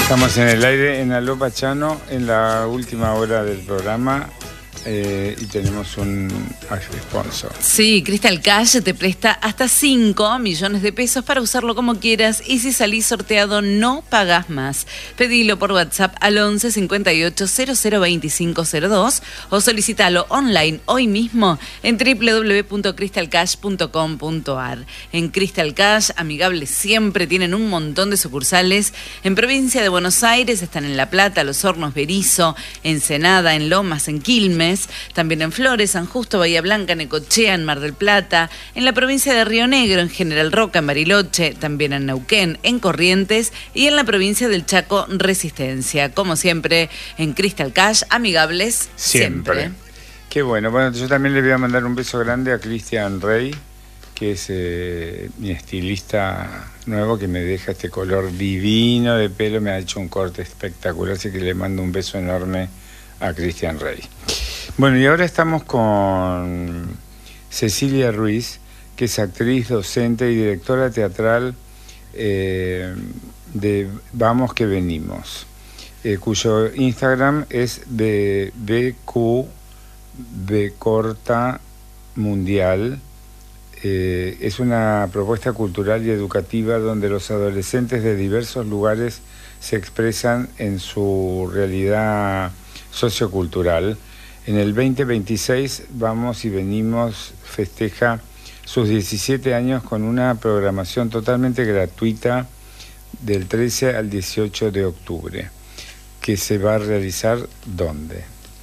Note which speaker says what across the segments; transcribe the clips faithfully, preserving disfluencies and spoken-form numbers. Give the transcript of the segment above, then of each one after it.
Speaker 1: Estamos en el aire en Aló Pachano en la última hora del programa. Eh, y tenemos un sponsor.
Speaker 2: Sí, Crystal Cash te presta hasta cinco millones de pesos para usarlo como quieras y si salís sorteado no pagás más. Pedilo por WhatsApp al once cincuenta y ocho cero cero veinticinco cero dos o solicitalo online hoy mismo en doble u doble u doble u punto crystal cash punto com punto a r. En Crystal Cash, amigables siempre, tienen un montón de sucursales. En provincia de Buenos Aires están en La Plata, Los Hornos, Berisso, Ensenada, en Lomas, en Quilmes, también en Flores, San Justo, Bahía Blanca, Necochea, en Mar del Plata, en la provincia de Río Negro, en General Roca, en Bariloche, también en Neuquén, en Corrientes y en la provincia del Chaco, Resistencia. Como siempre, en Crystal Cash, amigables siempre. siempre.
Speaker 1: Qué bueno. Bueno, yo también le voy a mandar un beso grande a Cristian Rey, que es eh, mi estilista nuevo, que me deja este color divino de pelo, me ha hecho un corte espectacular, así que le mando un beso enorme a Cristian Rey. Bueno, y ahora estamos con Cecilia Ruiz, que es actriz, docente y directora teatral eh, de Vamos que Venimos, eh, cuyo Instagram es B Q B corta mundial. Eh, es una propuesta cultural y educativa donde los adolescentes de diversos lugares se expresan en su realidad sociocultural. En el veinte veintiséis Vamos y Venimos festeja sus diecisiete años con una programación totalmente gratuita del trece al dieciocho de octubre, que se va a realizar ¿dónde?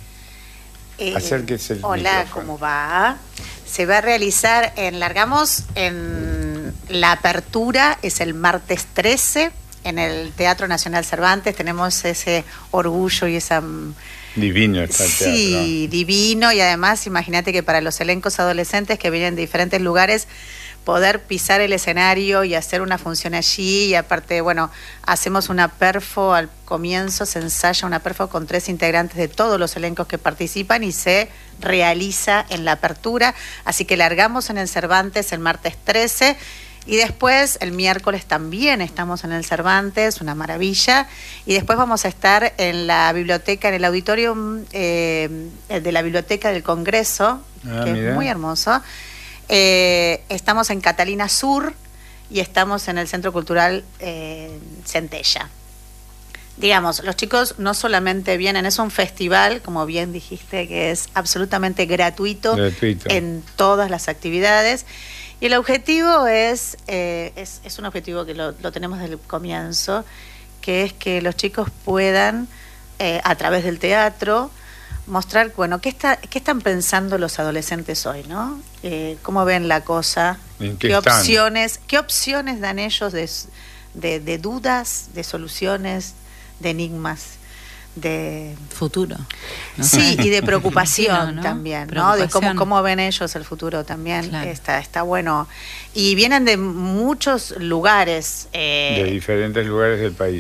Speaker 3: Eh,
Speaker 1: Acérquese el
Speaker 3: hola,
Speaker 1: micrófono.
Speaker 3: ¿cómo va? Se va a realizar en, largamos en la apertura, es el martes trece, en el Teatro Nacional Cervantes. Tenemos ese orgullo y esa...
Speaker 1: Divino está el teatro.
Speaker 3: Sí, divino, y además imagínate que para los elencos adolescentes que vienen de diferentes lugares, poder pisar el escenario y hacer una función allí, y aparte, bueno, hacemos una perfo al comienzo, se ensaya una perfo con tres integrantes de todos los elencos que participan y se realiza en la apertura, así que largamos en el Cervantes el martes trece. Y después, el miércoles también estamos en el Cervantes, una maravilla. Y después vamos a estar en la biblioteca, en el auditorio eh, de la Biblioteca del Congreso,
Speaker 1: ah,
Speaker 3: que
Speaker 1: mira.
Speaker 3: es muy hermoso. Eh, estamos en Catalina Sur y estamos en el Centro Cultural eh, Centella. Digamos, los chicos no solamente vienen, es un festival, como bien dijiste, que es absolutamente gratuito,
Speaker 1: gratuito.
Speaker 3: en todas las actividades. Y el objetivo es, eh, es, es un objetivo que lo, lo tenemos desde el comienzo, que es que los chicos puedan, eh, a través del teatro, mostrar, bueno, qué, está, qué están pensando los adolescentes hoy, ¿no? Eh, ¿Cómo ven la cosa?
Speaker 1: ¿En qué
Speaker 3: ¿Qué
Speaker 1: están?
Speaker 3: opciones, qué opciones dan ellos de, de, de dudas, de soluciones, de enigmas? De
Speaker 2: futuro, ¿no?
Speaker 3: Sí, y de preocupación,
Speaker 2: ¿no?
Speaker 3: también,
Speaker 2: Preocupación.
Speaker 3: ¿no? De cómo, cómo ven ellos el futuro también.
Speaker 2: Claro.
Speaker 3: Está, está bueno. Y vienen de muchos lugares. Eh,
Speaker 1: De diferentes lugares del país.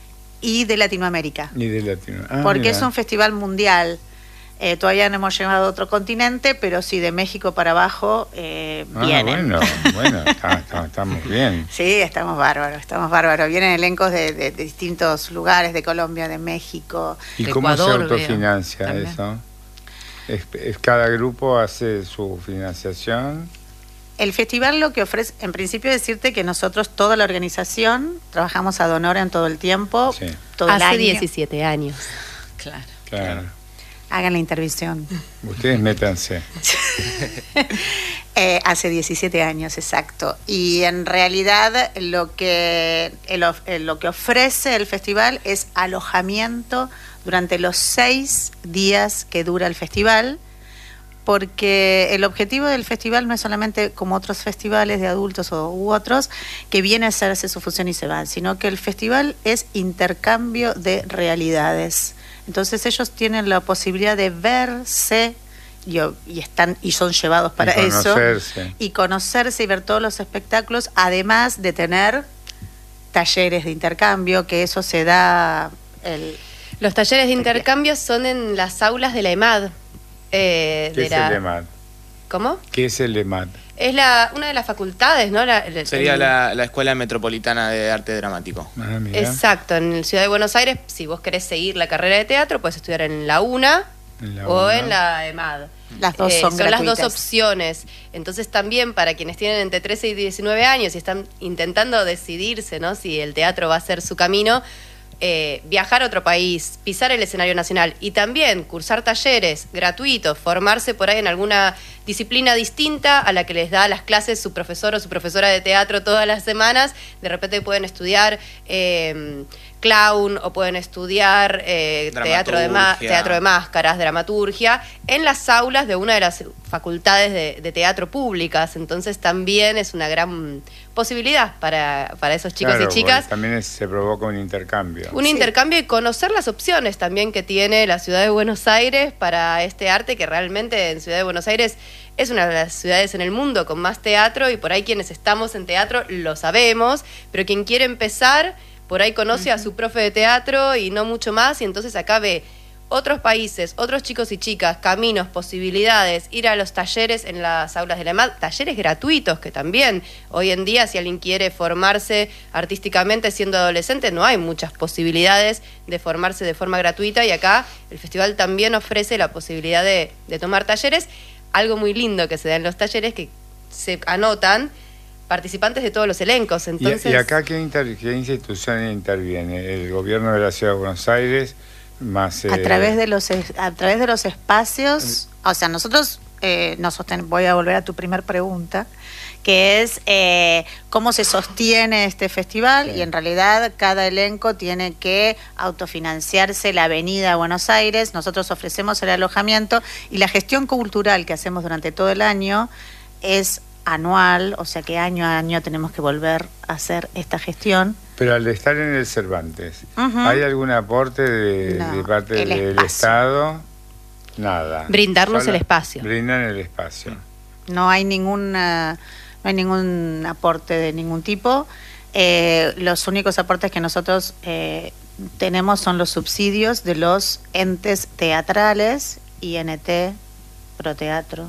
Speaker 3: Y de Latinoamérica.
Speaker 1: Y de Latinoamérica. Ah,
Speaker 3: porque
Speaker 1: mira.
Speaker 3: es un festival mundial. Eh, todavía no hemos llegado a otro continente, pero sí, de México para abajo eh,
Speaker 1: Ah,
Speaker 3: vienen.
Speaker 1: bueno, bueno, está, está, estamos bien.
Speaker 3: Sí, estamos bárbaros, estamos bárbaros. Vienen elencos de, de, de distintos lugares, de Colombia, de México.
Speaker 1: ¿Y
Speaker 2: de
Speaker 1: cómo
Speaker 2: Ecuador,
Speaker 1: se autofinancia
Speaker 2: veo,
Speaker 1: eso? Es, es cada grupo hace su financiación.
Speaker 3: El festival lo que ofrece, en principio decirte que nosotros, toda la organización, trabajamos ad honorem todo el tiempo,
Speaker 1: Sí.
Speaker 3: todo el
Speaker 4: Hace
Speaker 3: año.
Speaker 4: diecisiete años.
Speaker 2: Claro.
Speaker 1: Claro.
Speaker 3: Hagan la intervención.
Speaker 1: Ustedes métanse.
Speaker 3: eh, hace diecisiete años, exacto. Y en realidad lo que, el, of- eh, lo que ofrece el festival es alojamiento durante los seis días que dura el festival, porque el objetivo del festival no es solamente como otros festivales de adultos o, u otros, que viene a hacerse su función y se van, sino que el festival es intercambio de realidades. Entonces ellos tienen la posibilidad de verse y, y están y son llevados para
Speaker 1: Y
Speaker 3: eso
Speaker 1: conocerse.
Speaker 3: y conocerse y ver todos los espectáculos, además de tener talleres de intercambio, que eso se da el,
Speaker 4: Los talleres de intercambio son en las aulas de la EMAD. Eh,
Speaker 1: ¿Qué
Speaker 4: de
Speaker 1: es
Speaker 4: la,
Speaker 1: el EMAD?
Speaker 4: ¿Cómo?
Speaker 1: ¿Qué es el EMAD?
Speaker 4: Es la, una de las facultades, ¿no? La, el,
Speaker 5: Sería
Speaker 4: el,
Speaker 5: la, la Escuela Metropolitana de Arte Dramático.
Speaker 1: Ah, mirá.
Speaker 4: Exacto, en la Ciudad de Buenos Aires, si vos querés seguir la carrera de teatro, puedes estudiar en la UNA
Speaker 1: En la
Speaker 4: o
Speaker 1: UNA.
Speaker 4: en la EMAD.
Speaker 3: Las dos
Speaker 4: Eh,
Speaker 3: son
Speaker 4: son las
Speaker 3: gratuitas.
Speaker 4: dos opciones. Entonces también para quienes tienen entre trece y diecinueve años y están intentando decidirse, ¿no? Si el teatro va a ser su camino, eh, viajar a otro país, pisar el escenario nacional y también cursar talleres gratuitos, formarse por ahí en alguna disciplina distinta a la que les da las clases su profesor o su profesora de teatro todas las semanas. De repente pueden estudiar eh, clown o pueden estudiar eh, teatro, de ma- teatro de máscaras, dramaturgia, en las aulas de una de las facultades de, de teatro públicas. Entonces también es una gran posibilidad para, para esos chicos
Speaker 1: Claro,
Speaker 4: y chicas.
Speaker 1: porque también es- se provoca un intercambio.
Speaker 4: Un
Speaker 3: Sí.
Speaker 4: intercambio y conocer las opciones también que tiene la ciudad de Buenos Aires para este arte, que realmente en Ciudad de Buenos Aires es una de las ciudades en el mundo con más teatro, y por ahí quienes estamos en teatro lo sabemos, pero quien quiere empezar, por ahí conoce uh-huh. a su profe de teatro y no mucho más, y entonces acá ve otros países, otros chicos y chicas, caminos, posibilidades, ir a los talleres en las aulas de la EMAD, talleres gratuitos que también hoy en día, si alguien quiere formarse artísticamente siendo adolescente, no hay muchas posibilidades de formarse de forma gratuita, y acá el festival también ofrece la posibilidad de, de tomar talleres. Algo muy lindo que se da en los talleres, que se anotan participantes de todos los elencos. Entonces,
Speaker 1: ¿Y, y acá qué, inter, qué institución interviene? ¿El gobierno de la Ciudad de Buenos Aires? Más, eh...
Speaker 3: a través de los a través de los espacios, o sea, nosotros eh, nos sosten, voy a volver a tu primer pregunta, que es eh, cómo se sostiene este festival, sí. Y en realidad cada elenco tiene que autofinanciarse la avenida a Buenos Aires. Nosotros ofrecemos el alojamiento y la gestión cultural que hacemos durante todo el año es anual, o sea que año a año tenemos que volver a hacer esta gestión.
Speaker 1: Pero al estar en el Cervantes,
Speaker 3: uh-huh.
Speaker 1: ¿hay algún aporte de,
Speaker 3: no,
Speaker 1: de parte
Speaker 3: el
Speaker 1: del
Speaker 3: espacio.
Speaker 1: Estado? Nada.
Speaker 4: Brindarnos
Speaker 1: Solo
Speaker 4: el espacio.
Speaker 1: Brindan el espacio.
Speaker 3: No hay ninguna, no hay ningún aporte de ningún tipo. Eh, los únicos aportes que nosotros eh, tenemos son los subsidios de los entes teatrales, I N T, Proteatro.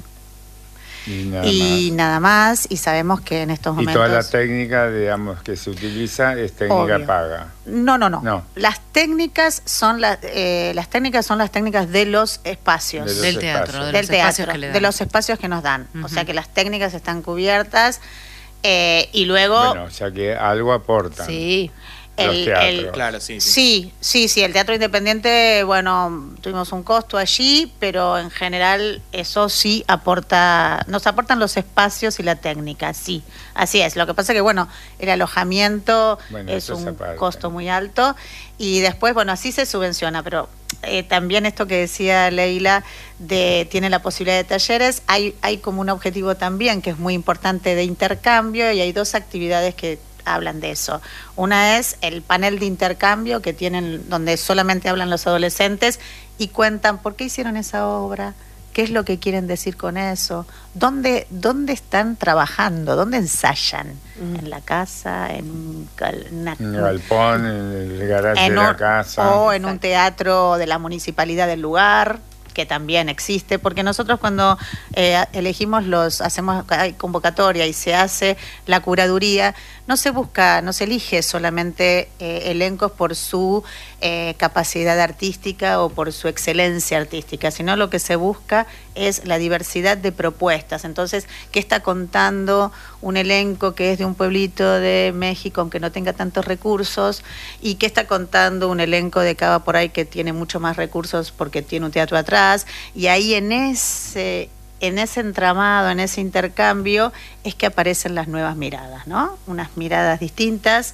Speaker 1: Y nada,
Speaker 3: y
Speaker 1: más.
Speaker 3: nada más, y sabemos que en estos momentos...
Speaker 1: Y toda la técnica, digamos, que se utiliza es técnica
Speaker 3: Obvio.
Speaker 1: paga.
Speaker 3: No, no, no,
Speaker 1: no.
Speaker 3: Las técnicas son las eh, las técnicas son las técnicas de los espacios.
Speaker 1: De los
Speaker 2: del
Speaker 1: espacios.
Speaker 2: teatro, de
Speaker 3: del
Speaker 2: los
Speaker 3: teatro,
Speaker 2: espacios que le dan.
Speaker 3: de los espacios que nos dan.
Speaker 2: Uh-huh.
Speaker 3: O sea que las técnicas están cubiertas eh, y luego...
Speaker 1: Bueno, o sea que algo aportan.
Speaker 4: Sí.
Speaker 1: Los
Speaker 3: El,
Speaker 1: teatros.
Speaker 3: el,
Speaker 5: Claro, sí, sí.
Speaker 3: Sí, sí, sí, el teatro independiente, bueno, tuvimos un costo allí, pero en general eso sí aporta, nos aportan los espacios y la técnica, sí, así es. Lo que pasa que, bueno, el alojamiento
Speaker 1: Bueno,
Speaker 3: es
Speaker 1: eso es
Speaker 3: un
Speaker 1: aparte.
Speaker 3: costo muy alto y después, bueno, así se subvenciona, pero eh, también esto que decía Leila, de tiene la posibilidad de talleres, hay, hay como un objetivo también que es muy importante de intercambio, y hay dos actividades que hablan de eso. Una es el panel de intercambio que tienen, donde solamente hablan los adolescentes y cuentan por qué hicieron esa obra, qué es lo que quieren decir con eso, dónde, dónde están trabajando, dónde ensayan, mm. en la casa, en un, una,
Speaker 1: en el galpón, en el garaje
Speaker 3: en
Speaker 1: de
Speaker 3: un,
Speaker 1: la casa.
Speaker 3: o en un teatro de la municipalidad del lugar, que también existe, porque nosotros cuando eh, elegimos los, hacemos hay convocatoria y se hace la curaduría, no se busca, no se elige solamente eh, elencos por su eh, capacidad artística o por su excelencia artística, sino lo que se busca es la diversidad de propuestas. Entonces, ¿qué está contando un elenco que es de un pueblito de México, aunque no tenga tantos recursos? ¿Y qué está contando un elenco de Cava por ahí que tiene mucho más recursos porque tiene un teatro atrás? Y ahí en ese... en ese entramado, en ese intercambio, es que aparecen las nuevas miradas, ¿no? Unas miradas distintas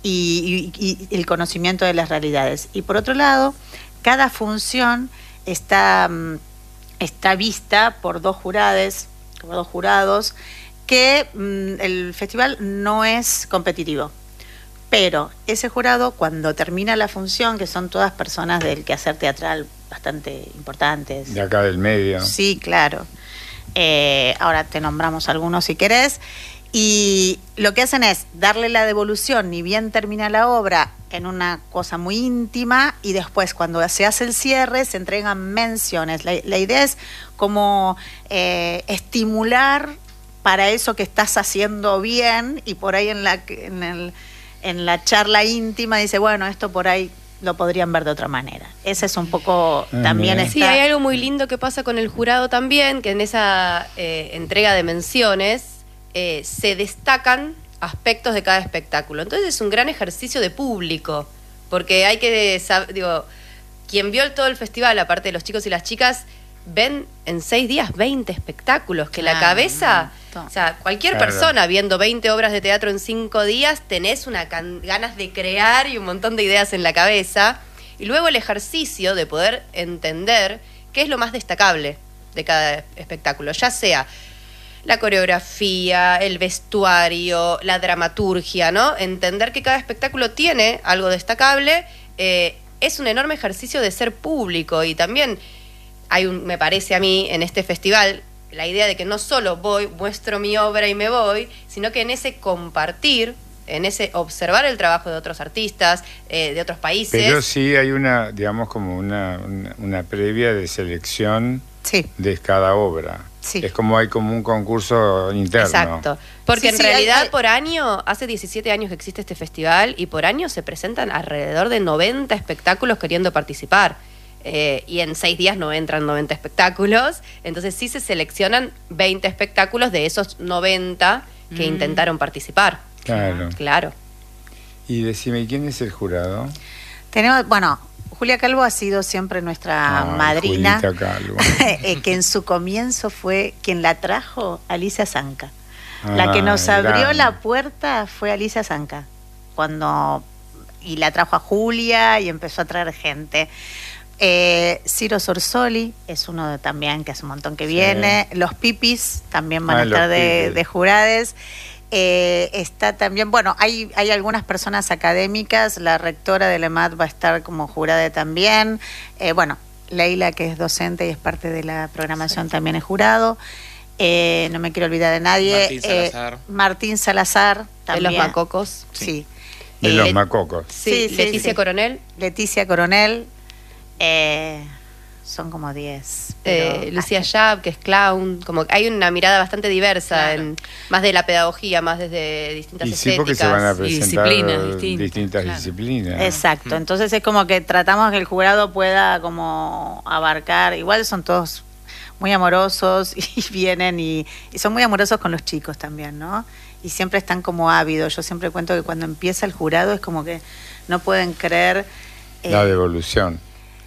Speaker 3: y, y, y el conocimiento de las realidades. Y por otro lado, cada función está, está vista por dos jurados, por dos jurados, que mmm, el festival no es competitivo. Pero ese jurado, cuando termina la función, que son todas personas del quehacer teatral bastante importantes.
Speaker 1: De acá del medio.
Speaker 3: Sí, claro. Eh, ahora te nombramos algunos si querés. Y lo que hacen es darle la devolución, ni bien termina la obra, en una cosa muy íntima, y después cuando se hace el cierre se entregan menciones. La, la idea es como eh, estimular para eso que estás haciendo bien, y por ahí en la, en, el, en la charla íntima dice, bueno, esto por ahí lo podrían ver de otra manera. Ese es un poco
Speaker 1: Ah,
Speaker 3: también
Speaker 1: mira.
Speaker 3: está...
Speaker 4: Sí, hay algo muy lindo que pasa con el jurado también, que en esa eh, entrega de menciones eh, se destacan aspectos de cada espectáculo. Entonces es un gran ejercicio de público, porque hay que saber, digo, quien vio todo el festival, aparte de los chicos y las chicas, ven en seis días veinte espectáculos, que la
Speaker 3: Claro,
Speaker 4: cabeza,
Speaker 3: un montón.
Speaker 4: o sea, cualquier
Speaker 1: Claro.
Speaker 4: persona viendo veinte obras de teatro en cinco días, tenés una can- ganas de crear y un montón de ideas en la cabeza, y luego el ejercicio de poder entender qué es lo más destacable de cada espectáculo, ya sea la coreografía, el vestuario, la dramaturgia, ¿no? Entender que cada espectáculo tiene algo destacable, eh, es un enorme ejercicio de ser público, y también hay un, me parece a mí, en este festival, la idea de que no solo voy, muestro mi obra y me voy, sino que en ese compartir, en ese observar el trabajo de otros artistas, eh, de otros países.
Speaker 1: Pero sí hay una, digamos, como una, una, una previa de selección
Speaker 3: Sí,
Speaker 1: de cada obra.
Speaker 3: Sí.
Speaker 1: Es como hay como un concurso interno.
Speaker 4: Exacto. Porque
Speaker 3: Sí,
Speaker 4: en
Speaker 3: sí,
Speaker 4: realidad
Speaker 3: hay- hay-
Speaker 4: por año, hace diecisiete años que existe este festival, y por año se presentan alrededor de noventa espectáculos queriendo participar. Eh, y en seis días no entran noventa espectáculos, entonces sí se seleccionan veinte espectáculos de esos noventa que
Speaker 2: Mm.
Speaker 4: intentaron participar.
Speaker 1: Claro.
Speaker 4: Claro.
Speaker 1: Y decime, ¿quién es el jurado?
Speaker 3: tenemos, bueno, Julia Calvo ha sido siempre nuestra
Speaker 1: Ay,
Speaker 3: madrina,
Speaker 1: Julita Calvo.
Speaker 3: eh, que en su comienzo fue quien la trajo, Alicia Zanca. La que
Speaker 1: Ah,
Speaker 3: nos abrió
Speaker 1: gran.
Speaker 3: la puerta fue Alicia Zanca, cuando y la trajo a Julia y empezó a traer gente. Eh, Ciro Sorsoli es uno de, también que hace un montón que
Speaker 1: Sí.
Speaker 3: viene. Los Pipis también van
Speaker 1: Ah,
Speaker 3: a estar
Speaker 1: los
Speaker 3: de,
Speaker 1: Pipis.
Speaker 3: de jurades. Eh, está también, bueno, hay, hay algunas personas académicas. La rectora de la E M A T va a estar como jurada también. Eh, bueno, Leila, que es docente y es parte de la programación, también es jurado. Eh, no me quiero olvidar de nadie.
Speaker 5: Martín Salazar.
Speaker 3: Eh, Martín Salazar,
Speaker 4: De
Speaker 3: también.
Speaker 4: los Macocos.
Speaker 3: Sí.
Speaker 1: De
Speaker 3: Eh,
Speaker 1: los macocos.
Speaker 4: Sí,
Speaker 3: Sí, sí,
Speaker 4: Leticia
Speaker 3: sí.
Speaker 4: Coronel,
Speaker 3: Leticia Coronel. Eh, son como diez. pero-
Speaker 4: eh, Lucía Yap, que es clown. Como que hay una mirada bastante diversa,
Speaker 3: Claro.
Speaker 4: en, más de la pedagogía, más desde distintas
Speaker 1: Y sí, porque se van a
Speaker 4: estéticas.
Speaker 2: y
Speaker 1: presentar
Speaker 2: disciplinas distintas,
Speaker 1: distintas
Speaker 2: claro.
Speaker 1: disciplinas.
Speaker 3: Exacto, entonces es como que tratamos que el jurado pueda como abarcar, igual son todos muy amorosos y vienen y, y son muy amorosos con los chicos también, ¿no? Y siempre están como ávidos. Yo siempre cuento que cuando empieza el jurado es como que no pueden creer... eh,
Speaker 1: La devolución.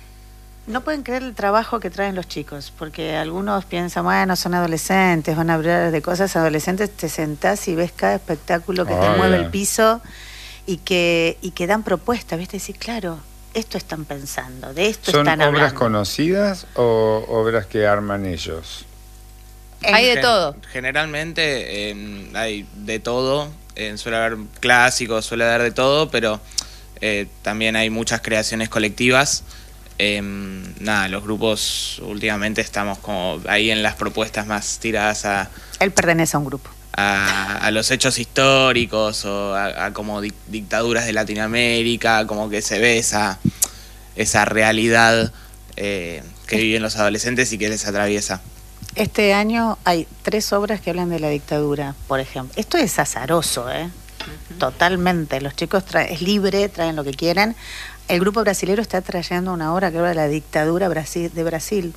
Speaker 3: No pueden creer el trabajo que traen los chicos, porque algunos piensan, bueno, son adolescentes, van a hablar de cosas adolescentes, te sentás y ves cada espectáculo que te
Speaker 1: Obvio.
Speaker 3: mueve el piso y que, y que dan propuestas, ¿viste? Decís, claro, esto están pensando, de esto
Speaker 1: ¿Son
Speaker 3: están
Speaker 1: obras
Speaker 3: hablando.
Speaker 1: conocidas o obras que arman ellos?
Speaker 4: Hay de
Speaker 5: Gen-
Speaker 4: todo.
Speaker 5: Generalmente eh, hay de todo. eh, suele haber clásicos, suele haber de todo, pero eh, también hay muchas creaciones colectivas. Eh, nada, los grupos últimamente estamos como ahí en las propuestas más tiradas a,
Speaker 3: Él pertenece a un grupo.
Speaker 5: a, a los hechos históricos o a, a como dic- dictaduras de Latinoamérica, como que se ve esa, esa realidad eh, que viven los adolescentes y que les atraviesa.
Speaker 3: Este año hay tres obras que hablan de la dictadura, por ejemplo. Esto es azaroso, ¿eh? Totalmente. Los chicos traen, es libre, traen lo que quieran. El grupo brasilero está trayendo una obra que habla de la dictadura Brasil, de Brasil.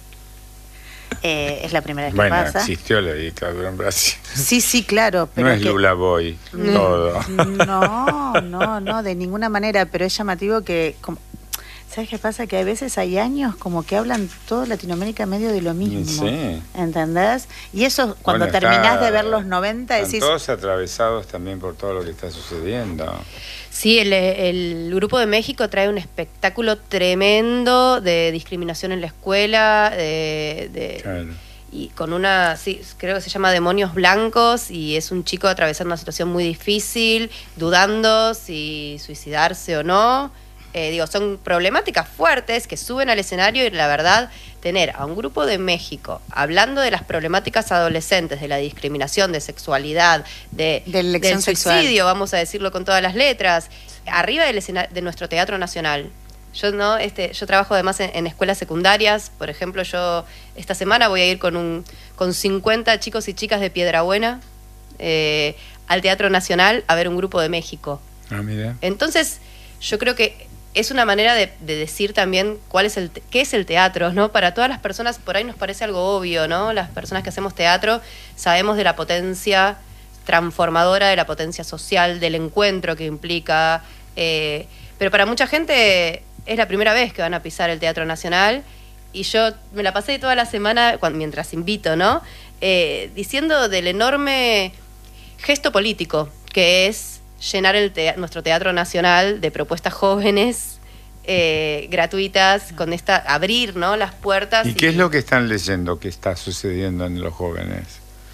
Speaker 3: Eh, es la primera vez que
Speaker 1: Bueno,
Speaker 3: pasa.
Speaker 1: existió la dictadura en Brasil.
Speaker 3: Sí, sí, claro. Pero
Speaker 1: No es
Speaker 3: que-
Speaker 1: Lula Boy,
Speaker 3: Mm,
Speaker 1: todo.
Speaker 3: No, no, no, de ninguna manera, pero es llamativo que... como- ¿Sabes qué pasa? Que a veces hay años como que hablan todo Latinoamérica medio de lo mismo.
Speaker 1: Sí.
Speaker 3: ¿Entendés? Y eso, cuando
Speaker 1: Bueno,
Speaker 3: terminás
Speaker 1: está-
Speaker 3: de ver los noventa,
Speaker 1: están
Speaker 3: decís...
Speaker 1: todos atravesados también por todo lo que está sucediendo.
Speaker 4: Sí, el, el Grupo de México trae un espectáculo tremendo de discriminación en la escuela, de, de-
Speaker 1: Claro.
Speaker 4: y con una, sí, creo que se llama Demonios Blancos, y es un chico atravesando una situación muy difícil, dudando si suicidarse o no, Eh, digo, son problemáticas fuertes que suben al escenario y la verdad, tener a un grupo de México hablando de las problemáticas adolescentes, de la discriminación, de sexualidad, de,
Speaker 3: De elección
Speaker 4: del
Speaker 3: sexual.
Speaker 4: suicidio, vamos a decirlo con todas las letras, arriba del escena- de nuestro Teatro Nacional. Yo no, este, yo trabajo además en, en escuelas secundarias, por ejemplo, yo esta semana voy a ir con un con cincuenta chicos y chicas de Piedrabuena eh, al Teatro Nacional a ver un grupo de México.
Speaker 1: Ah, mira.
Speaker 4: Entonces, yo creo que es una manera de, de decir también cuál es el te- qué es el teatro, ¿no? Para todas las personas, por ahí nos parece algo obvio, ¿no? Las personas que hacemos teatro sabemos de la potencia transformadora, de la potencia social, del encuentro que implica. eh, pero para mucha gente es la primera vez que van a pisar el Teatro Nacional y yo me la pasé toda la semana, cuando, mientras invito, ¿no? Eh, diciendo del enorme gesto político que es llenar el te- nuestro Teatro Nacional de propuestas jóvenes, eh, gratuitas, con esta abrir, ¿no?, las puertas.
Speaker 1: ¿Y qué es lo que están leyendo que está sucediendo en los jóvenes?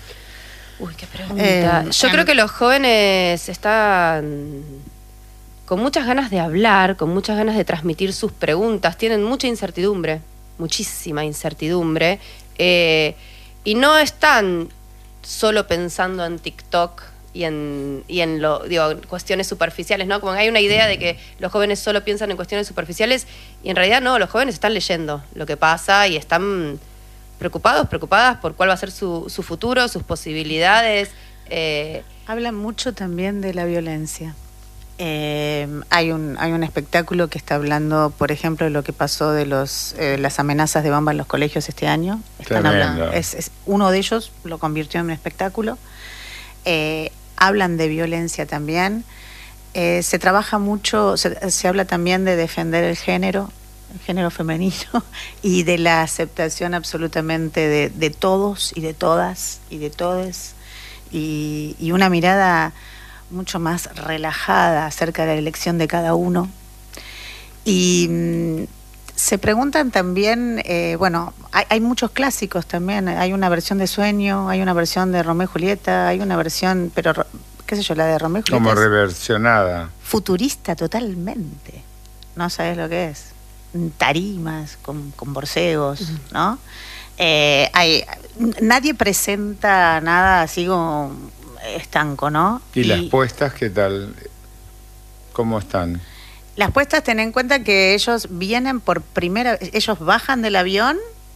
Speaker 4: Uy, qué pregunta.
Speaker 3: Eh,
Speaker 4: Yo
Speaker 3: em-
Speaker 4: creo que los jóvenes están con muchas ganas de hablar, con muchas ganas de transmitir sus preguntas, tienen mucha incertidumbre, muchísima incertidumbre, eh, y no están solo pensando en TikTok y en, y en lo, digo, cuestiones superficiales, ¿no? Como que hay una idea de que los jóvenes solo piensan en cuestiones superficiales y en realidad no, los jóvenes están leyendo lo que pasa y están preocupados, preocupadas por cuál va a ser su, su futuro, sus posibilidades. Eh,
Speaker 3: Hablan mucho también de la violencia. Eh, hay un hay un espectáculo que está hablando, por ejemplo, de lo que pasó de los eh, las amenazas de bomba en los colegios este año. Están
Speaker 1: Tremendo.
Speaker 3: hablando, es, es uno de ellos lo convirtió en un espectáculo. Eh, hablan de violencia también. Eh, se trabaja mucho, se, se habla también de defender el género, el género femenino y de la aceptación absolutamente de, de todos y de todas y de todes y, y una mirada mucho más relajada acerca de la elección de cada uno. Y mm, se preguntan también, eh, bueno, hay, hay muchos clásicos también, hay una versión de Sueño, hay una versión de Romeo y Julieta, hay una versión, pero qué sé yo, la de Romeo y Julieta
Speaker 1: Como
Speaker 3: es
Speaker 1: reversionada.
Speaker 3: futurista totalmente, no sabes lo que es, tarimas con, con borcegos, ¿no? Eh, hay, nadie presenta nada así como estanco, ¿no?
Speaker 1: ¿Y, las puestas qué tal? ¿Cómo están?
Speaker 3: Las puestas, ten en cuenta que ellos vienen por primera vez, ellos bajan del avión,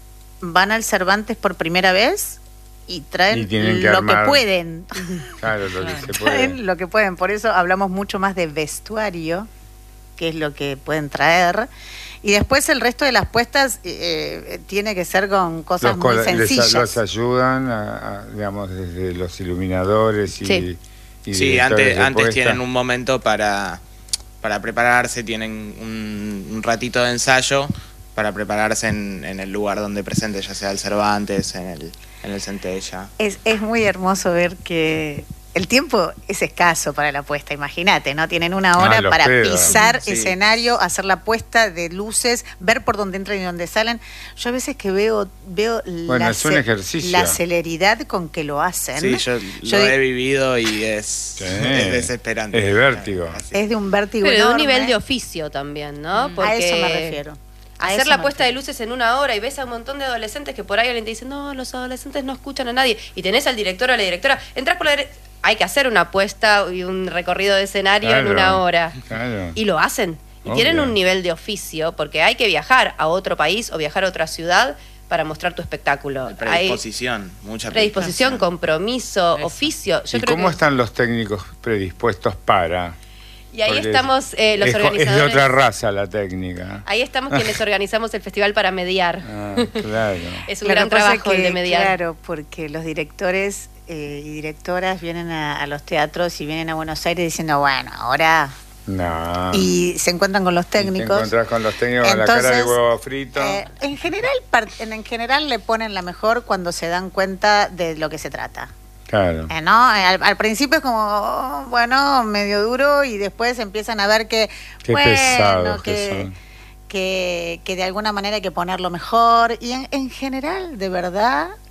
Speaker 3: van al Cervantes por primera vez y traen
Speaker 1: Y tienen que
Speaker 3: lo
Speaker 1: armar.
Speaker 3: que pueden.
Speaker 1: Claro, lo que se puede.
Speaker 3: Traen lo que pueden, por eso hablamos mucho más de vestuario, que es lo que pueden traer. Y después el resto de las puestas eh, tiene que ser con cosas
Speaker 1: Los,
Speaker 3: muy
Speaker 1: cola- les-
Speaker 3: sencillas.
Speaker 1: los ayudan, a- a, digamos, desde los iluminadores y,
Speaker 4: Sí.
Speaker 1: y
Speaker 5: Sí,
Speaker 1: directores
Speaker 5: antes,
Speaker 1: de
Speaker 5: antes
Speaker 1: puesta.
Speaker 5: tienen un momento para, para prepararse, tienen un, un ratito de ensayo para prepararse en, en el lugar donde presente, ya sea el Cervantes, en el, en el Centella.
Speaker 3: Es, es muy hermoso ver que el tiempo es escaso para la puesta, imagínate, ¿no? Tienen una hora
Speaker 1: Ah, los
Speaker 3: para
Speaker 1: pedos.
Speaker 3: pisar
Speaker 5: Sí.
Speaker 3: escenario, hacer la puesta de luces, ver por dónde entran y dónde salen. Yo a veces que veo veo
Speaker 1: Bueno,
Speaker 3: la,
Speaker 1: es un
Speaker 3: ce-
Speaker 1: ejercicio.
Speaker 3: la celeridad con que lo hacen.
Speaker 5: Sí, yo,
Speaker 3: Yo
Speaker 5: lo
Speaker 3: di-
Speaker 5: he vivido y es,
Speaker 1: Sí.
Speaker 5: es desesperante.
Speaker 1: Es de vértigo.
Speaker 5: Así.
Speaker 3: Es de un vértigo
Speaker 4: pero de un
Speaker 3: enorme.
Speaker 4: nivel de oficio también, ¿no?
Speaker 3: Mm. A eso me refiero. A
Speaker 4: Hacer
Speaker 3: eso
Speaker 4: la
Speaker 3: me
Speaker 4: puesta de
Speaker 3: refiero.
Speaker 4: luces en una hora y ves a un montón de adolescentes que por ahí alguien te dice, no, los adolescentes no escuchan a nadie. Y tenés al director o a la directora, entras por la dire- hay que hacer una puesta y un recorrido de escenario
Speaker 1: Claro,
Speaker 4: en una hora.
Speaker 1: Claro.
Speaker 4: Y lo hacen. Y
Speaker 1: Obvio.
Speaker 4: tienen un nivel de oficio, porque hay que viajar a otro país o viajar a otra ciudad para mostrar tu espectáculo. Hay
Speaker 5: Predisposición, mucha
Speaker 4: predisposición, compromiso,
Speaker 2: Eso.
Speaker 4: oficio. Yo
Speaker 1: ¿Y
Speaker 4: creo
Speaker 1: cómo
Speaker 4: que-
Speaker 1: están los técnicos predispuestos para?
Speaker 4: Y ahí
Speaker 1: Porque
Speaker 4: estamos eh, los
Speaker 1: es, jo- es
Speaker 4: organizadores.
Speaker 1: de otra raza la técnica.
Speaker 4: Ahí estamos quienes organizamos el festival para mediar.
Speaker 1: Ah, claro.
Speaker 4: Es un
Speaker 3: Lo
Speaker 4: gran
Speaker 3: que pasa
Speaker 4: trabajo
Speaker 3: es
Speaker 4: el
Speaker 3: que,
Speaker 4: de mediar.
Speaker 3: Claro, porque los directores eh, y directoras vienen a, a los teatros y vienen a Buenos Aires diciendo, bueno, ahora...
Speaker 1: No.
Speaker 3: Y se encuentran con los
Speaker 1: Y te
Speaker 3: técnicos.
Speaker 1: encontrás con los técnicos con la cara de
Speaker 3: Entonces,
Speaker 1: huevo frito.
Speaker 3: Eh, en general, par- en, en general le ponen la mejor cuando se dan cuenta de lo que se trata.
Speaker 1: Claro.
Speaker 3: Eh, ¿no? Eh, Al, al principio es como, oh, bueno, medio duro y después empiezan a ver que,
Speaker 1: Qué
Speaker 3: bueno,
Speaker 1: pesados que
Speaker 3: que,
Speaker 1: son.
Speaker 3: que, que de alguna manera hay que ponerlo mejor. Y en, en general, de verdad,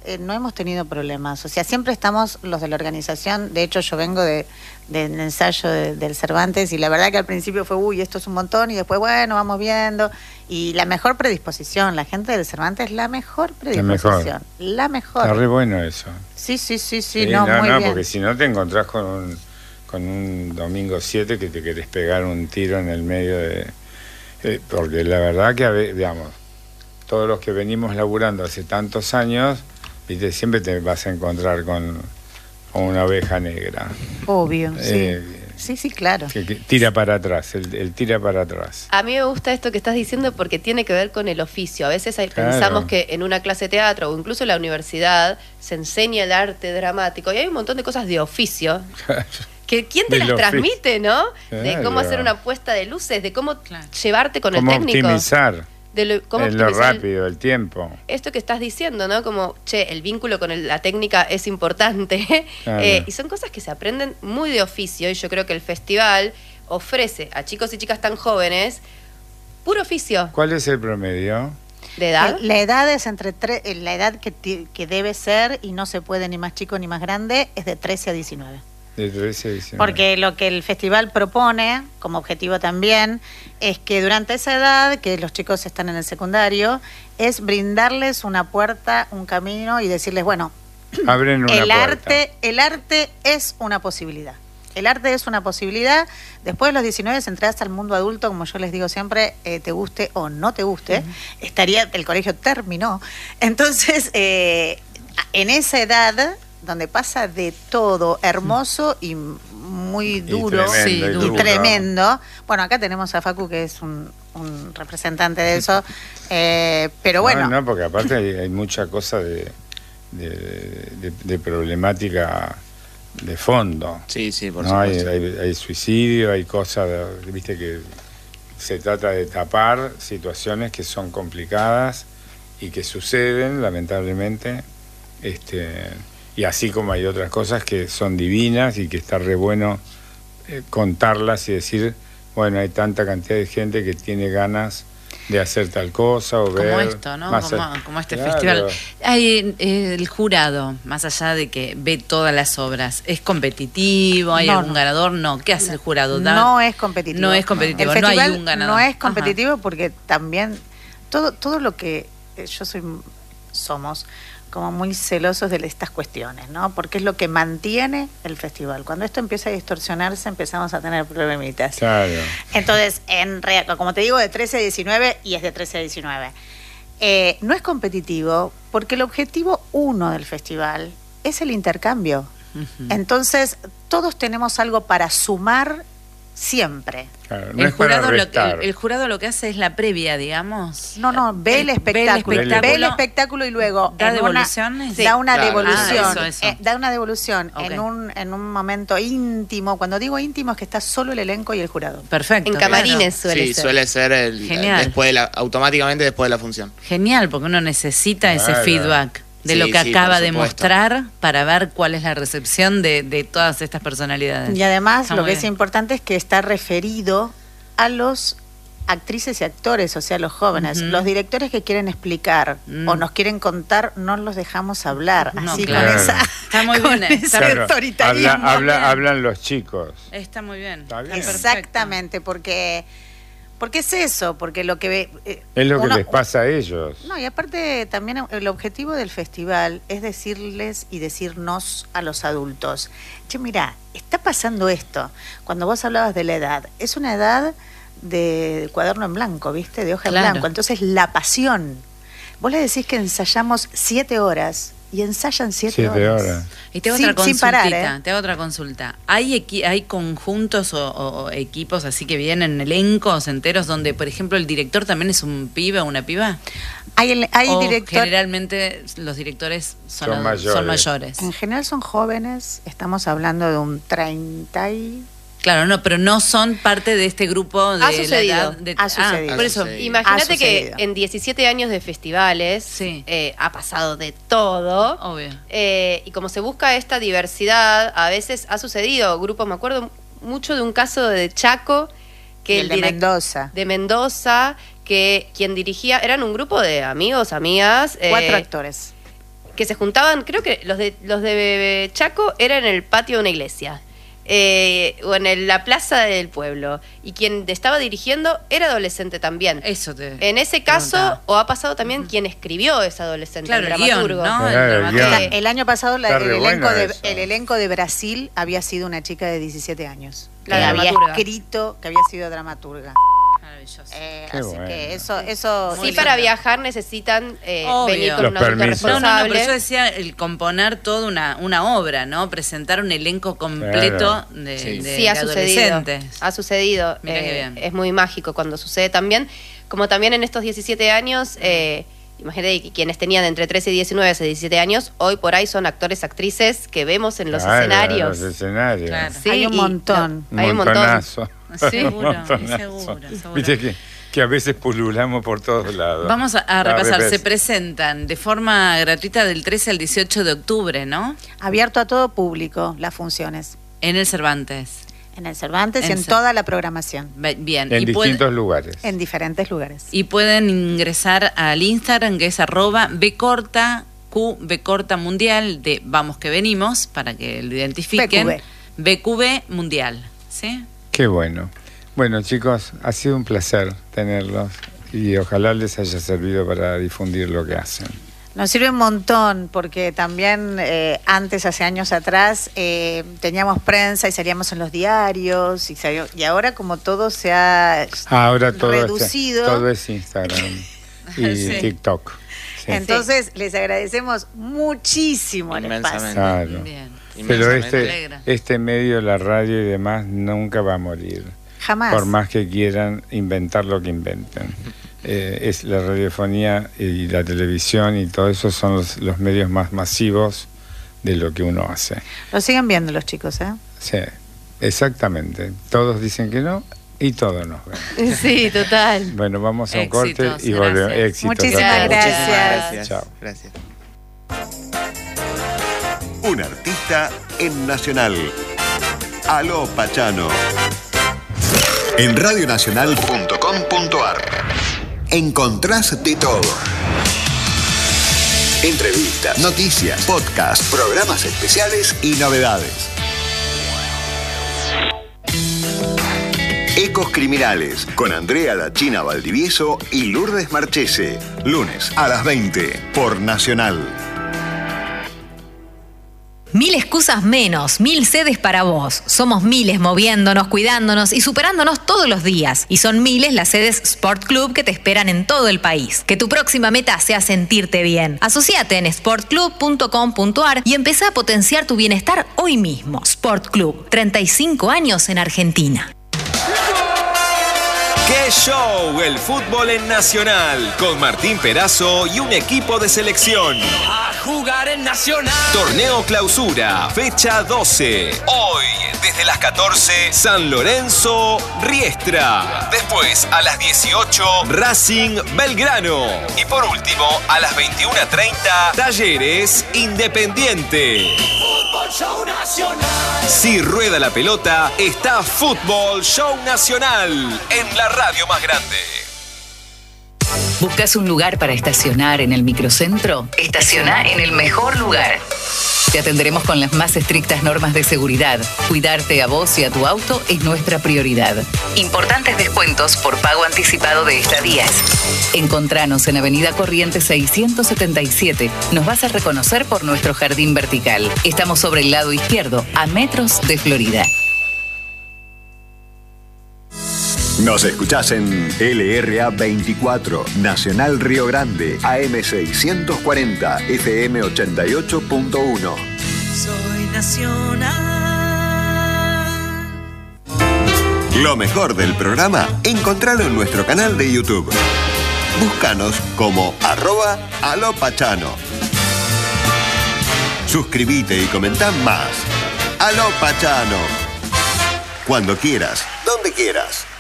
Speaker 3: eh, no hemos tenido problemas. O sea, siempre estamos los de la organización. De hecho, yo vengo de, del ensayo de, del Cervantes y la verdad que al principio fue, uy, esto es un montón, y después, bueno, vamos viendo. Y la mejor predisposición, la gente del Cervantes, la mejor predisposición. La mejor. La mejor.
Speaker 1: Está re bueno eso.
Speaker 3: Sí, sí, sí, sí,
Speaker 1: sí
Speaker 3: no,
Speaker 1: no,
Speaker 3: muy
Speaker 1: no,
Speaker 3: bien.
Speaker 1: Porque si no te encontrás con un, con un domingo siete que te querés pegar un tiro en el medio de... Eh, porque la verdad que, digamos, todos los que venimos laburando hace tantos años, viste, siempre te vas a encontrar con, con una oveja negra.
Speaker 3: Obvio,
Speaker 1: eh,
Speaker 3: sí. Sí, sí, claro.
Speaker 1: Que, que tira para atrás, el, el tira para atrás.
Speaker 4: A mí me gusta esto que estás diciendo porque tiene que ver con el oficio. A veces hay,
Speaker 1: Claro.
Speaker 4: pensamos que en una clase de teatro o incluso en la universidad se enseña el arte dramático y hay un montón de cosas de oficio. Que ¿quién te
Speaker 1: Del
Speaker 4: las
Speaker 1: oficio.
Speaker 4: transmite, no? De
Speaker 1: Claro.
Speaker 4: cómo hacer una puesta de luces, de cómo
Speaker 2: Claro.
Speaker 4: llevarte con el
Speaker 1: Cómo
Speaker 4: técnico.
Speaker 1: optimizar
Speaker 4: De lo, cómo
Speaker 1: en lo
Speaker 4: optimizar el-
Speaker 1: rápido, el tiempo.
Speaker 4: esto que estás diciendo, ¿no? Como, che, el vínculo con el- la técnica es importante.
Speaker 1: Claro.
Speaker 4: Eh, y son cosas que se aprenden muy de oficio. Y yo creo que el festival ofrece a chicos y chicas tan jóvenes puro oficio.
Speaker 1: ¿Cuál es el promedio?
Speaker 4: ¿De edad?
Speaker 3: La edad es entre tre- eh, la edad que, ti- que debe ser, y no se puede ni más chico ni más grande, es de trece a diecinueve.
Speaker 1: De trece a diecinueve.
Speaker 3: Porque lo que el festival propone, como objetivo también, es que durante esa edad, que los chicos están en el secundario, es brindarles una puerta, un camino y decirles, bueno,
Speaker 1: Abren una
Speaker 3: el
Speaker 1: puerta.
Speaker 3: arte, el arte es una posibilidad. El arte es una posibilidad. Después de los diecinueve entras al mundo adulto, como yo les digo siempre, eh, te guste o no te guste. Uh-huh. Estaría, el colegio terminó. Entonces, eh, en esa edad, donde pasa de todo, hermoso y muy duro
Speaker 1: y tremendo,
Speaker 2: sí,
Speaker 1: y
Speaker 2: duro.
Speaker 3: y
Speaker 1: duro.
Speaker 3: tremendo. Bueno, acá tenemos a Facu, que es un, un representante de eso. Eh, pero bueno.
Speaker 1: No, no, porque aparte hay, hay mucha cosa de, de, de, de problemática de fondo.
Speaker 5: Sí, sí, por
Speaker 1: ¿no? Hay,
Speaker 5: supuesto.
Speaker 1: hay, hay suicidio, hay cosas, de- viste, que se trata de tapar situaciones que son complicadas y que suceden, lamentablemente. Este, y así como hay otras cosas que son divinas y que está re bueno eh, contarlas y decir, bueno, hay tanta cantidad de gente que tiene ganas de hacer tal cosa o
Speaker 2: Como
Speaker 1: ver
Speaker 2: esto, ¿no?
Speaker 1: más
Speaker 2: Como,
Speaker 1: a-
Speaker 2: como este
Speaker 1: Claro.
Speaker 2: festival. Hay eh, el jurado, más allá de que ve todas las obras, ¿es competitivo? ¿Hay
Speaker 3: No,
Speaker 2: algún
Speaker 3: no.
Speaker 2: ganador? No. ¿Qué hace el jurado? Da-
Speaker 3: No es competitivo.
Speaker 2: No es competitivo,
Speaker 3: El
Speaker 2: no hay
Speaker 3: festival
Speaker 2: un ganador.
Speaker 3: no es
Speaker 2: Ajá.
Speaker 3: competitivo porque también todo todo lo que eh, yo soy somos como muy celosos de estas cuestiones, ¿no? Porque es lo que mantiene el festival. Cuando esto empieza a distorsionarse, empezamos a tener problemitas.
Speaker 1: Claro.
Speaker 3: Entonces, en real, como te digo, de trece a diecinueve y es de trece a diecinueve. Eh, no es competitivo porque el objetivo uno del festival es el intercambio.
Speaker 2: Ujú.
Speaker 3: Entonces, todos tenemos algo para sumar siempre.
Speaker 1: Claro, no
Speaker 2: el,
Speaker 1: es para
Speaker 2: jurado lo,
Speaker 1: restar.
Speaker 2: el, el jurado lo que hace es la previa, digamos.
Speaker 3: No, no, ve el
Speaker 2: Eh,
Speaker 3: espectáculo,
Speaker 2: ve el espectáculo.
Speaker 3: ve el espectáculo y luego
Speaker 2: ¿Da
Speaker 3: en una-
Speaker 2: devoluciones?
Speaker 3: da una
Speaker 5: Claro.
Speaker 3: devolución,
Speaker 2: Ah, eso, eso.
Speaker 3: eh, da una devolución
Speaker 2: Ok.
Speaker 3: en un en un momento íntimo. Cuando digo íntimo es que está solo el elenco y el jurado.
Speaker 2: Perfecto.
Speaker 4: En
Speaker 2: claro.
Speaker 4: camarines suele
Speaker 5: Sí,
Speaker 4: ser.
Speaker 5: suele ser el,
Speaker 2: Genial.
Speaker 5: después de la, automáticamente después de la función.
Speaker 2: Genial, porque uno necesita ese
Speaker 1: Claro.
Speaker 2: feedback de
Speaker 5: Sí,
Speaker 2: lo que
Speaker 5: sí,
Speaker 2: acaba
Speaker 5: por
Speaker 2: de
Speaker 5: supuesto.
Speaker 2: mostrar para ver cuál es la recepción de, de todas estas personalidades.
Speaker 3: Y además
Speaker 2: Está
Speaker 3: lo
Speaker 2: muy
Speaker 3: que es
Speaker 2: bien.
Speaker 3: importante es que está referido a los actrices y actores, o sea, los jóvenes.
Speaker 2: Ujú.
Speaker 3: Los directores que quieren explicar
Speaker 2: Mm.
Speaker 3: o nos quieren contar, no los dejamos hablar.
Speaker 2: No,
Speaker 3: Así
Speaker 2: claro.
Speaker 3: con esa,
Speaker 2: Está muy
Speaker 3: con
Speaker 2: bien,
Speaker 3: ese
Speaker 2: está
Speaker 1: Claro,
Speaker 3: autoritarismo.
Speaker 1: habla- habla- hablan los chicos.
Speaker 2: Está muy bien.
Speaker 1: Está bien.
Speaker 2: perfecto.
Speaker 3: Exactamente, porque porque es eso, porque lo que ve eh,
Speaker 1: Es lo que
Speaker 3: uno-
Speaker 1: les pasa a ellos.
Speaker 3: No, y aparte también el objetivo del festival es decirles y decirnos a los adultos, che, mira, está pasando esto. Cuando vos hablabas de la edad, es una edad de cuaderno en blanco, ¿viste? De hoja
Speaker 2: Claro.
Speaker 3: en blanco. Entonces, la pasión. Vos le decís que ensayamos siete horas y ensayan siete,
Speaker 1: Siete
Speaker 3: horas.
Speaker 1: horas.
Speaker 2: Y te hago
Speaker 3: Sin-
Speaker 2: otra
Speaker 3: sin
Speaker 2: consultita,
Speaker 3: parar, ¿eh?
Speaker 2: te hago otra consulta. ¿Hay, equi- hay conjuntos o, o- o equipos así que vienen elencos enteros donde, por ejemplo, el director también es un pibe o una piba?
Speaker 3: Hay, el- hay
Speaker 2: o
Speaker 3: director...
Speaker 2: generalmente los directores son,
Speaker 1: Son
Speaker 2: adu-
Speaker 1: mayores.
Speaker 2: son mayores.
Speaker 3: En general son jóvenes, estamos hablando de un treinta y...
Speaker 2: Claro, no, pero no son parte de este grupo de
Speaker 4: Ha
Speaker 2: la
Speaker 4: sucedido.
Speaker 2: edad de-
Speaker 3: Ha
Speaker 2: Ah,
Speaker 3: sucedido.
Speaker 2: por eso.
Speaker 5: Ha sucedido.
Speaker 4: Imagínate
Speaker 3: Ha
Speaker 4: que
Speaker 3: sucedido.
Speaker 4: en diecisiete años de festivales
Speaker 2: Sí.
Speaker 4: eh, ha pasado de todo.
Speaker 2: Obvio.
Speaker 4: Eh, y como se busca esta diversidad, a veces ha sucedido grupos, me acuerdo mucho de un caso de Chaco, que
Speaker 3: Y el de
Speaker 4: direc-
Speaker 3: Mendoza.
Speaker 4: de Mendoza, que quien dirigía, eran un grupo de amigos, amigas. eh,
Speaker 3: Cuatro actores.
Speaker 4: que se juntaban, creo que los de los de Chaco eran en el patio de una iglesia. Eh, o en el, la plaza del pueblo, y quien estaba dirigiendo era adolescente también.
Speaker 2: Eso te
Speaker 4: En ese caso,
Speaker 2: preguntaba.
Speaker 4: o ha pasado también quien escribió ese adolescente,
Speaker 2: Claro,
Speaker 4: el
Speaker 2: el guión,
Speaker 4: dramaturgo.
Speaker 2: ¿no? El
Speaker 1: Claro, el
Speaker 2: dramaturgo.
Speaker 1: guión.
Speaker 3: El, el año pasado la-
Speaker 1: Está
Speaker 3: el,
Speaker 1: re
Speaker 3: elenco
Speaker 1: bueno
Speaker 3: de,
Speaker 1: eso.
Speaker 3: el elenco de Brasil había sido una chica de diecisiete años.
Speaker 4: La
Speaker 3: que había
Speaker 4: dramaturga.
Speaker 3: escrito, que había sido dramaturga.
Speaker 2: Maravilloso.
Speaker 3: Eh,
Speaker 1: Qué
Speaker 3: así
Speaker 1: bueno.
Speaker 3: que eso, eso
Speaker 4: Sí,
Speaker 2: Muy
Speaker 4: para
Speaker 2: lindo.
Speaker 4: viajar necesitan eh,
Speaker 2: Obvio.
Speaker 4: venir con
Speaker 1: Los
Speaker 4: un adulto
Speaker 1: permisos.
Speaker 2: No, no, no,
Speaker 4: responsable.
Speaker 2: pero yo decía el componer toda una, una obra, ¿no? Presentar un elenco completo
Speaker 1: Claro.
Speaker 2: de,
Speaker 5: Sí.
Speaker 2: de-
Speaker 4: Sí, ha
Speaker 2: de
Speaker 4: sucedido.
Speaker 2: adolescentes.
Speaker 4: Ha sucedido.
Speaker 2: Mirá qué
Speaker 4: eh,
Speaker 2: bien.
Speaker 4: es muy mágico cuando sucede también. Como también en estos diecisiete años, eh, imagínate que quienes tenían entre trece y diecinueve hace diecisiete años, hoy por ahí son actores, actrices que vemos en los
Speaker 1: Claro,
Speaker 4: escenarios.
Speaker 1: Los escenarios.
Speaker 2: Claro.
Speaker 4: Sí,
Speaker 3: Hay un
Speaker 4: y-
Speaker 3: montón.
Speaker 4: no, hay un montón.
Speaker 1: montonazo.
Speaker 2: Seguro,
Speaker 1: Un montonazo.
Speaker 2: seguro, seguro.
Speaker 1: Viste que, que a veces pululamos por todos lados.
Speaker 2: Vamos a, a
Speaker 1: Al
Speaker 2: repasar,
Speaker 1: revés.
Speaker 2: se presentan de forma gratuita del trece al dieciocho de octubre, ¿no?
Speaker 3: Abierto a todo público las funciones.
Speaker 2: En el Cervantes.
Speaker 3: En el Cervantes
Speaker 2: En
Speaker 3: y en
Speaker 2: Cer-
Speaker 3: toda la programación.
Speaker 2: Be- Bien.
Speaker 1: En
Speaker 2: y, puede-
Speaker 1: distintos lugares.
Speaker 3: En diferentes lugares.
Speaker 2: y pueden ingresar al Instagram, que es arroba bcorta, Q, bcorta mundial, de Vamos que Venimos, para que lo identifiquen.
Speaker 3: B Q B.
Speaker 2: B Q B mundial, ¿sí?
Speaker 1: Qué bueno. Bueno, chicos, ha sido un placer tenerlos y ojalá les haya servido para difundir lo que hacen.
Speaker 3: Nos sirve un montón porque también eh, antes, hace años atrás, eh, teníamos prensa y salíamos en los diarios y, salió- y ahora como todo se ha
Speaker 1: Ahora todo,
Speaker 3: reducido.
Speaker 1: Es, todo es Instagram y
Speaker 2: Sí.
Speaker 1: TikTok. Sí.
Speaker 3: Entonces les agradecemos muchísimo el
Speaker 5: Inmensamente.
Speaker 3: espacio.
Speaker 1: Claro.
Speaker 2: Bien.
Speaker 1: Pero
Speaker 5: Inmensamente.
Speaker 1: este,
Speaker 2: Alegra.
Speaker 1: este medio, la radio y demás, nunca va a morir.
Speaker 3: Jamás.
Speaker 1: Por más que quieran inventar lo que inventen. Eh, es la radiofonía y la televisión y todo eso son los, los medios más masivos de lo que uno hace.
Speaker 3: Lo siguen viendo los chicos, ¿eh?
Speaker 1: Sí, exactamente. Todos dicen que no y todos nos ven.
Speaker 4: Sí, total.
Speaker 1: Bueno, vamos a un
Speaker 2: Éxitos,
Speaker 1: corte y volvemos.
Speaker 2: gracias.
Speaker 1: Éxitos a
Speaker 3: Muchísimas
Speaker 1: todos.
Speaker 3: gracias.
Speaker 5: Gracias.
Speaker 1: Chao.
Speaker 5: Gracias.
Speaker 6: Un artista en Nacional. Aló Pachano. En radionacional punto com punto ar encontrás de todo. Entrevistas, noticias, podcasts, programas especiales y novedades. Ecos Criminales con Andrea La China Valdivieso y Lourdes Marchese. Lunes a las veinte por Nacional.
Speaker 7: Mil excusas menos, mil sedes para vos. Somos miles moviéndonos, cuidándonos y superándonos todos los días. Y son miles las sedes Sport Club que te esperan en todo el país. Que tu próxima meta sea sentirte bien. Asociate en sport club punto com punto ar y empezá a potenciar tu bienestar hoy mismo. Sport Club, treinta y cinco años en Argentina.
Speaker 8: ¡Qué show! El fútbol en Nacional, con Martín Perazo y un equipo de selección.
Speaker 9: A jugar en Nacional.
Speaker 8: Torneo Clausura, fecha doce. Hoy, desde las catorce, San Lorenzo, Riestra. Después, a las dieciocho, Racing, Belgrano. Y por último, a las veintiuno treinta, Talleres, Independiente.
Speaker 9: Fútbol Show Nacional.
Speaker 8: Si rueda la pelota, está Fútbol Show Nacional en la radio más grande.
Speaker 10: ¿Buscas un lugar para estacionar en el microcentro? Estaciona en el mejor lugar. Te atenderemos con las más estrictas normas de seguridad. Cuidarte a vos y a tu auto es nuestra prioridad. Importantes descuentos por pago anticipado de estadías. Encontranos en Avenida Corrientes seiscientos setenta y siete. Nos vas a reconocer por nuestro jardín vertical. Estamos sobre el lado izquierdo, a metros de Florida.
Speaker 6: Nos escuchás en L R A veinticuatro, Nacional Río Grande, A M seiscientos cuarenta, F M ochenta y ocho punto uno.
Speaker 9: Soy Nacional.
Speaker 6: Lo mejor del programa, encontralo en nuestro canal de YouTube. Búscanos como arroba alopachano. Suscríbete y comentá más. Aló Pachano. Cuando quieras, donde quieras.